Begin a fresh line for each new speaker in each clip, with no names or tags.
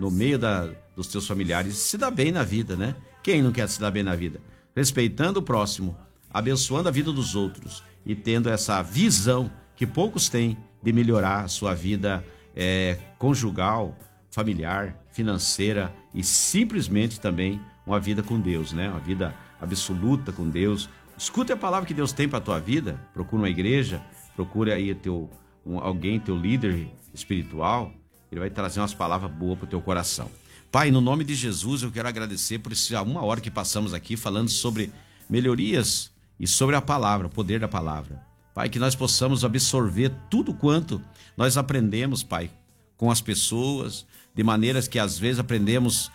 no meio dos teus familiares, se dá bem na vida, né? Quem não quer se dar bem na vida? Respeitando o próximo, abençoando a vida dos outros e tendo essa visão que poucos têm de melhorar a sua vida conjugal, familiar, financeira e simplesmente também uma vida com Deus, né? Uma vida absoluta com Deus. Escute a palavra que Deus tem para a tua vida. Procura uma igreja, procura aí alguém, teu líder espiritual. Ele vai trazer umas palavras boas para o teu coração. Pai, no nome de Jesus, eu quero agradecer por essa 1 hora que passamos aqui falando sobre melhorias e sobre a palavra, o poder da palavra. Pai, que nós possamos absorver tudo quanto nós aprendemos, Pai, com as pessoas, de maneiras que às vezes aprendemos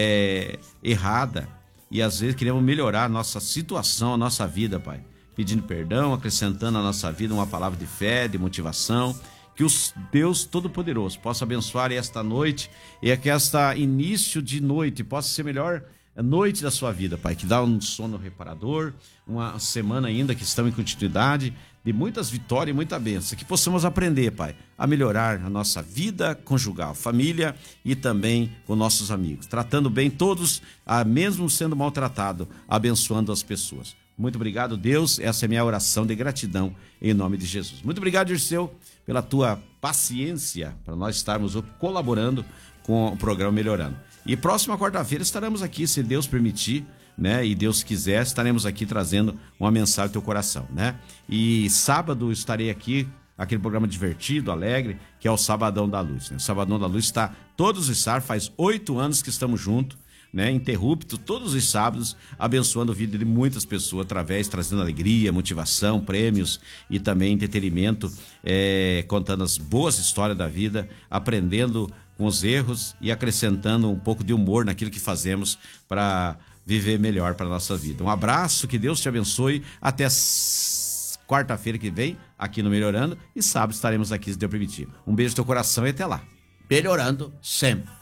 errada e às vezes queremos melhorar a nossa situação, a nossa vida, Pai. Pedindo perdão, acrescentando à nossa vida uma palavra de fé, de motivação. Que o Deus Todo-Poderoso possa abençoar esta noite e que esta início de noite possa ser melhor noite da sua vida, Pai. Que dá um sono reparador, uma semana ainda que estamos em continuidade, de muitas vitórias e muita bênção. Que possamos aprender, Pai, a melhorar a nossa vida conjugal, família e também com nossos amigos. Tratando bem todos, mesmo sendo maltratado, abençoando as pessoas. Muito obrigado, Deus. Essa é minha oração de gratidão em nome de Jesus. Muito obrigado, Dirceu, pela tua paciência para nós estarmos colaborando com o programa Melhorando. E próxima quarta-feira estaremos aqui, se Deus permitir, né? E Deus quiser, estaremos aqui trazendo uma mensagem ao teu coração, né? E sábado estarei aqui, aquele programa divertido, alegre, que é o Sabadão da Luz, né? O Sabadão da Luz está todos os sábados, faz 8 anos que estamos juntos, né, interrupto todos os sábados, abençoando a vida de muitas pessoas trazendo alegria, motivação, prêmios e também entretenimento, contando as boas histórias da vida, aprendendo com os erros e acrescentando um pouco de humor naquilo que fazemos para viver melhor para a nossa vida. Um abraço, que Deus te abençoe, até quarta-feira que vem aqui no Melhorando e sábado estaremos aqui se Deus permitir. Um beijo no teu coração e até lá. Melhorando sempre.